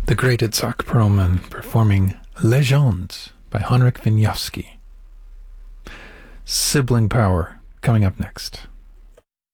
The great Itzhak Perlman performing Legends by Henrik Wieniawski. Sibling Power coming up next.